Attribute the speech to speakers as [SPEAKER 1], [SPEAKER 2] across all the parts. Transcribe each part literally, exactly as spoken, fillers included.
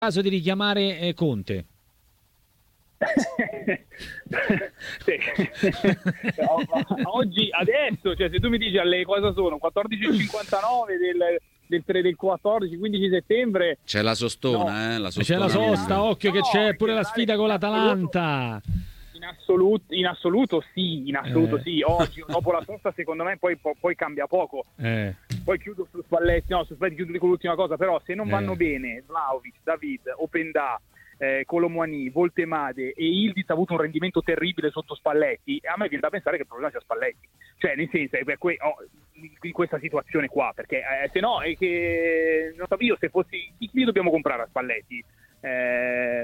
[SPEAKER 1] caso di richiamare eh, Conte.
[SPEAKER 2] Oggi, adesso, cioè se tu mi dici alle cosa sono quattordici e cinquantanove del, del, tre, del quattordici quindici settembre
[SPEAKER 3] c'è la sostona,
[SPEAKER 2] no.
[SPEAKER 3] eh, la sostona.
[SPEAKER 1] C'è la sosta, occhio
[SPEAKER 2] no,
[SPEAKER 1] che c'è pure la sfida con l'Atalanta.
[SPEAKER 2] In assoluto, in assoluto sì, in assoluto
[SPEAKER 1] eh.
[SPEAKER 2] sì. Oggi dopo la sosta secondo me poi, poi cambia poco.
[SPEAKER 1] Eh.
[SPEAKER 2] Poi chiudo su Spalletti, no, su Spalletti chiudo con l'ultima cosa, però se non vanno
[SPEAKER 1] eh.
[SPEAKER 2] bene Vlahovic, David, Openda, eh, Colomwani, Voltemade e Ildiz ha avuto un rendimento terribile sotto Spalletti, a me viene da pensare che il problema sia Spalletti, cioè nel senso è per que- oh, in questa situazione qua, perché eh, se no è che non so io se fossi chi, chi dobbiamo comprare a Spalletti eh,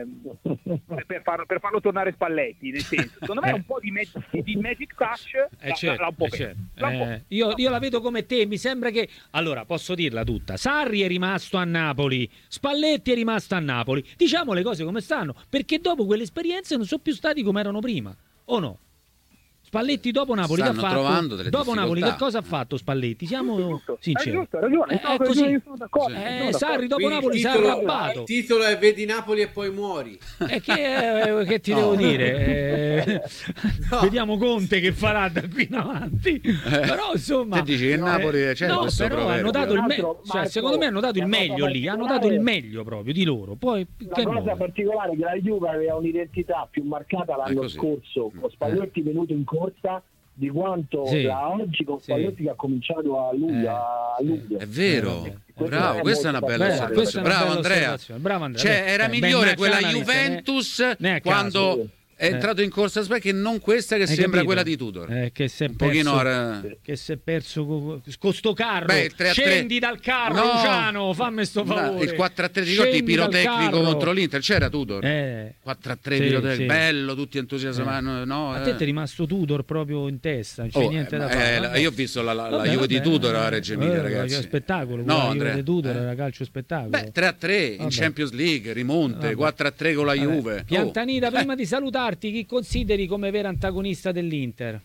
[SPEAKER 2] per, far, per farlo tornare Spalletti, nel senso secondo me è un po' di, mag- di magic touch
[SPEAKER 1] eh certo,
[SPEAKER 2] la, la, la
[SPEAKER 1] eh certo.
[SPEAKER 2] la
[SPEAKER 1] Eh, io, io la vedo come te, mi sembra che allora posso dirla tutta, Sarri è rimasto a Napoli, Spalletti è rimasto a Napoli, diciamo le cose come stanno, perché dopo quelle esperienze non sono più stati come erano prima, o no? Spalletti dopo Napoli che ha
[SPEAKER 3] Stanno trovando
[SPEAKER 1] fatto?
[SPEAKER 3] delle
[SPEAKER 1] Dopo Napoli che
[SPEAKER 3] difficoltà.
[SPEAKER 1] cosa ha fatto Spalletti? Siamo
[SPEAKER 2] giusto,
[SPEAKER 1] sinceri.
[SPEAKER 2] È giusto, hai ragione,
[SPEAKER 1] Eh,
[SPEAKER 2] sono,
[SPEAKER 1] è così.
[SPEAKER 2] io sono d'accordo,
[SPEAKER 1] Eh,
[SPEAKER 2] sono d'accordo.
[SPEAKER 1] Sarri dopo
[SPEAKER 4] Quindi
[SPEAKER 1] Napoli
[SPEAKER 4] il
[SPEAKER 1] si è
[SPEAKER 4] titolo-
[SPEAKER 1] arrabbato.
[SPEAKER 4] Il titolo è Vedi Napoli e poi muori.
[SPEAKER 1] E che, eh, che ti
[SPEAKER 3] No.
[SPEAKER 1] devo dire? Eh,
[SPEAKER 4] No.
[SPEAKER 1] Vediamo Conte che farà da qui in avanti. Però insomma,
[SPEAKER 3] Te dici che
[SPEAKER 1] eh,
[SPEAKER 3] Napoli c'è
[SPEAKER 1] no,
[SPEAKER 3] questo
[SPEAKER 1] però
[SPEAKER 3] proverbio.
[SPEAKER 1] hanno dato il me-
[SPEAKER 5] Marco,
[SPEAKER 1] cioè, secondo me hanno dato il
[SPEAKER 5] una cosa
[SPEAKER 1] meglio lì, hanno dato il meglio proprio di loro. Poi
[SPEAKER 5] La
[SPEAKER 1] che
[SPEAKER 5] cosa
[SPEAKER 1] modo?
[SPEAKER 5] particolare è che la Juve aveva un'identità più marcata l'anno
[SPEAKER 3] così.
[SPEAKER 5] scorso con Spalletti venuto in corsa di quanto
[SPEAKER 1] Sì.
[SPEAKER 5] da oggi con
[SPEAKER 1] Sì.
[SPEAKER 5] Spalletti che ha cominciato a luglio,
[SPEAKER 1] Eh.
[SPEAKER 5] a luglio.
[SPEAKER 3] È vero,
[SPEAKER 1] Eh,
[SPEAKER 5] questo
[SPEAKER 3] bravo,
[SPEAKER 5] è
[SPEAKER 3] questa è una
[SPEAKER 5] molto
[SPEAKER 3] bella
[SPEAKER 1] Bella,
[SPEAKER 5] bello.
[SPEAKER 1] questa è
[SPEAKER 3] osservazione.
[SPEAKER 1] una
[SPEAKER 3] Bravo
[SPEAKER 1] bella
[SPEAKER 3] Andrea.
[SPEAKER 1] osservazione. Bravo Andrea.
[SPEAKER 3] Cioè,
[SPEAKER 1] Beh,
[SPEAKER 3] era
[SPEAKER 1] beh,
[SPEAKER 3] migliore
[SPEAKER 1] ben
[SPEAKER 3] quella
[SPEAKER 1] analista,
[SPEAKER 3] Juventus
[SPEAKER 1] ne- ne a
[SPEAKER 3] quando
[SPEAKER 5] caso.
[SPEAKER 3] è entrato in corsa Spalletti che non questa che
[SPEAKER 1] Hai
[SPEAKER 3] sembra
[SPEAKER 1] capito?
[SPEAKER 3] quella di Tudor.
[SPEAKER 1] Eh, che si è
[SPEAKER 3] Un pochino
[SPEAKER 1] perso,
[SPEAKER 3] era-
[SPEAKER 1] che si è perso con, con sto carro.
[SPEAKER 3] Beh, il tre a tre
[SPEAKER 1] Scendi dal carro,
[SPEAKER 3] No.
[SPEAKER 1] Luciano, fammi sto
[SPEAKER 3] No,
[SPEAKER 1] favore.
[SPEAKER 3] il quattro a tre ti ricordi
[SPEAKER 1] Scendi dal
[SPEAKER 3] pirotecnico
[SPEAKER 1] carro.
[SPEAKER 3] contro l'Inter, c'era Tudor.
[SPEAKER 1] Eh.
[SPEAKER 3] quattro a tre
[SPEAKER 1] Sì,
[SPEAKER 3] pirotecnico,
[SPEAKER 1] sì.
[SPEAKER 3] bello, tutti entusiasmati, no?
[SPEAKER 1] A
[SPEAKER 3] eh.
[SPEAKER 1] te ti è rimasto Tudor proprio in testa, non c'è
[SPEAKER 3] Oh,
[SPEAKER 1] niente
[SPEAKER 3] eh,
[SPEAKER 1] da
[SPEAKER 3] ma,
[SPEAKER 1] fare.
[SPEAKER 3] eh,
[SPEAKER 1] Vabbè.
[SPEAKER 3] io ho visto la, la, la
[SPEAKER 1] Vabbè,
[SPEAKER 3] Juve di
[SPEAKER 1] vabbè,
[SPEAKER 3] Tudor a
[SPEAKER 1] eh,
[SPEAKER 3] Reggio Emilia,
[SPEAKER 1] eh,
[SPEAKER 3] ragazzi.
[SPEAKER 1] Che spettacolo,
[SPEAKER 3] No,
[SPEAKER 1] la Juve
[SPEAKER 3] Andrea,
[SPEAKER 1] di Tudor
[SPEAKER 3] eh.
[SPEAKER 1] era calcio spettacolo.
[SPEAKER 3] Beh, tre a tre in
[SPEAKER 1] Vabbè.
[SPEAKER 3] Champions League, rimonte,
[SPEAKER 1] Vabbè.
[SPEAKER 3] quattro a tre con la
[SPEAKER 1] Vabbè.
[SPEAKER 3] Juve.
[SPEAKER 1] Piantanita,
[SPEAKER 3] Oh.
[SPEAKER 1] prima di salutarti, chi consideri come vero antagonista dell'Inter?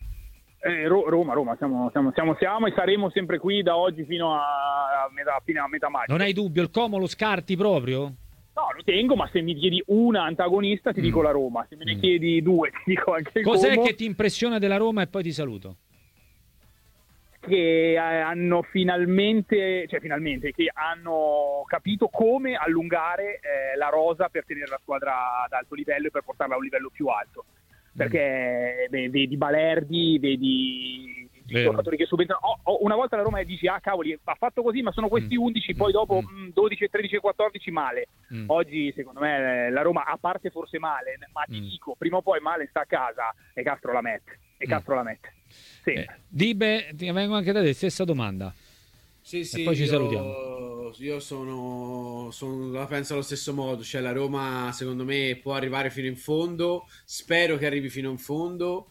[SPEAKER 2] Eh, Ro- Roma, Roma, siamo, siamo, siamo, siamo e saremo sempre qui da oggi fino a, a metà, fino a metà maggio.
[SPEAKER 1] Non hai dubbio, il Como lo scarti proprio?
[SPEAKER 2] No, lo tengo, ma se mi chiedi una antagonista ti
[SPEAKER 1] Mm.
[SPEAKER 2] dico la Roma, se me ne
[SPEAKER 1] Mm.
[SPEAKER 2] chiedi due ti dico anche il
[SPEAKER 1] Cos'è
[SPEAKER 2] Como,
[SPEAKER 1] che ti impressiona della Roma e poi ti saluto?
[SPEAKER 2] che eh, hanno finalmente, cioè finalmente, che hanno capito come allungare eh, la rosa per tenere la squadra ad alto livello e per portarla a un livello più alto. Perché beh, vedi Balerdi, vedi i
[SPEAKER 1] Vero.
[SPEAKER 2] giocatori che subentrano. Oh, oh, una volta la Roma dici, ah cavoli, ha fatto così, ma sono questi
[SPEAKER 1] Mm.
[SPEAKER 2] undici, poi dopo
[SPEAKER 1] Mm.
[SPEAKER 2] mh, dodici, tredici e quattordici male.
[SPEAKER 1] Mm.
[SPEAKER 2] Oggi secondo me eh, la Roma, a parte forse male, ma ti
[SPEAKER 1] Mm.
[SPEAKER 2] dico, prima o poi male sta a casa e Castro la mette. E
[SPEAKER 1] Mm.
[SPEAKER 2] Castro la mette. Sì.
[SPEAKER 1] Eh, Dibe, ti vengo anche da te, stessa domanda.
[SPEAKER 4] Sì, sì,
[SPEAKER 1] poi ci
[SPEAKER 4] io,
[SPEAKER 1] salutiamo.
[SPEAKER 4] Io sono, sono la penso allo stesso modo. Cioè, la Roma, secondo me, può arrivare fino in fondo. Spero che arrivi fino in fondo.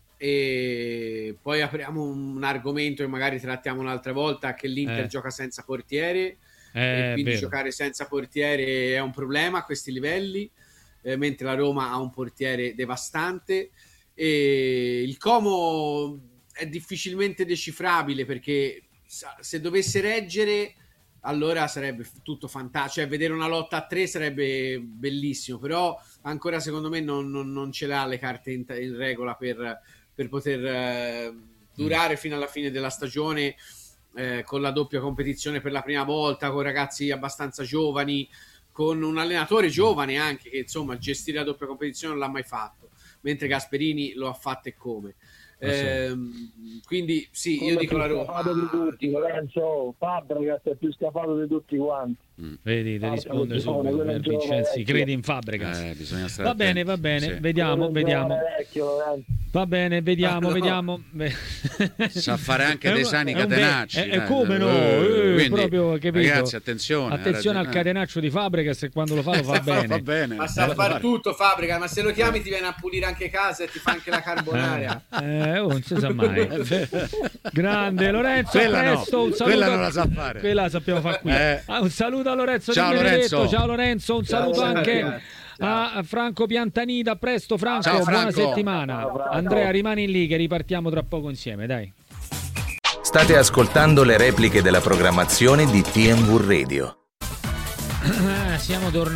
[SPEAKER 4] E poi apriamo un argomento e magari trattiamo un'altra volta: che l'Inter
[SPEAKER 1] Eh.
[SPEAKER 4] gioca senza portiere.
[SPEAKER 1] Eh,
[SPEAKER 4] e quindi
[SPEAKER 1] vero.
[SPEAKER 4] giocare senza portiere è un problema a questi livelli. eh, mentre la Roma ha un portiere devastante. E il Como è difficilmente decifrabile, perché sa- se dovesse reggere allora sarebbe f- tutto fantastico, cioè vedere una lotta a tre sarebbe bellissimo, però ancora secondo me non, non- non ce l'ha le carte in, in regola per, per poter eh, durare fino alla fine della stagione, eh, con la doppia competizione per la prima volta, con ragazzi abbastanza giovani, con un allenatore giovane anche, che insomma gestire la doppia competizione non l'ha mai fatto, mentre Gasperini lo ha fatto e come.
[SPEAKER 1] Lo so.
[SPEAKER 4] Ehm, quindi sì, io
[SPEAKER 5] Quello è
[SPEAKER 4] dico
[SPEAKER 5] più
[SPEAKER 4] la Roma.
[SPEAKER 5] scafato di tutti, Lorenzo. Fabregas è più scafato di tutti quanti.
[SPEAKER 1] Vedi, ti
[SPEAKER 5] Ah,
[SPEAKER 1] risponde
[SPEAKER 5] quello
[SPEAKER 1] subito
[SPEAKER 5] giovane,
[SPEAKER 1] per
[SPEAKER 5] quello
[SPEAKER 1] Vincenzi,
[SPEAKER 5] giovane,
[SPEAKER 1] credi in Fabregas.
[SPEAKER 3] Eh, bisogna stare
[SPEAKER 1] Va bene,
[SPEAKER 3] attenti.
[SPEAKER 1] va bene,
[SPEAKER 3] Sì.
[SPEAKER 1] vediamo,
[SPEAKER 5] Quello
[SPEAKER 1] vediamo.
[SPEAKER 5] giovane vecchio, Lorenzo.
[SPEAKER 1] Va bene, vediamo,
[SPEAKER 4] Ah, no.
[SPEAKER 1] vediamo. Beh.
[SPEAKER 3] Sa fare anche
[SPEAKER 1] È
[SPEAKER 3] dei
[SPEAKER 1] un-
[SPEAKER 3] sani
[SPEAKER 1] è un ve-
[SPEAKER 3] catenacci.
[SPEAKER 1] è- è
[SPEAKER 3] dai.
[SPEAKER 1] come no,
[SPEAKER 3] Eh,
[SPEAKER 1] eh,
[SPEAKER 3] quindi,
[SPEAKER 1] proprio, capito?
[SPEAKER 3] ragazzi, attenzione.
[SPEAKER 1] Attenzione
[SPEAKER 3] ha
[SPEAKER 1] al
[SPEAKER 3] ragione.
[SPEAKER 1] catenaccio di Fabregas, e quando lo fa lo fa
[SPEAKER 3] Eh,
[SPEAKER 1] bene.
[SPEAKER 3] va bene.
[SPEAKER 4] Ma sa
[SPEAKER 3] Eh,
[SPEAKER 4] far
[SPEAKER 3] va-
[SPEAKER 4] tutto Fabbrica, ma se lo chiami ti viene a pulire anche casa e ti fa anche la carbonara.
[SPEAKER 1] Eh, oh, non si sa mai. Grande Lorenzo,
[SPEAKER 3] Quella no,
[SPEAKER 1] presto, un saluto.
[SPEAKER 3] quella non la sa fare.
[SPEAKER 1] Quella la sappiamo fare qui.
[SPEAKER 3] Eh.
[SPEAKER 1] Ah, un saluto a Lorenzo
[SPEAKER 3] Ciao,
[SPEAKER 1] Di Benedetto.
[SPEAKER 3] Lorenzo.
[SPEAKER 1] Ciao Lorenzo, un saluto
[SPEAKER 4] ciao,
[SPEAKER 1] anche
[SPEAKER 4] ragazzi.
[SPEAKER 1] a Franco Piantanida. A presto Franco,
[SPEAKER 3] Ciao,
[SPEAKER 1] buona
[SPEAKER 3] Franco.
[SPEAKER 1] settimana.
[SPEAKER 5] Ciao, Franco.
[SPEAKER 1] Andrea, rimani lì che ripartiamo tra poco insieme, dai.
[SPEAKER 6] State ascoltando le repliche della programmazione di T M V Radio.
[SPEAKER 1] Eh, siamo tornati.